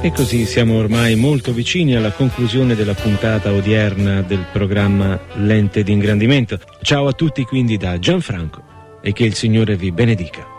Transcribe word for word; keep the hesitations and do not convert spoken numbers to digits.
E così siamo ormai molto vicini alla conclusione della puntata odierna del programma Lente di Ingrandimento. Ciao a tutti quindi da Gianfranco e che il Signore vi benedica.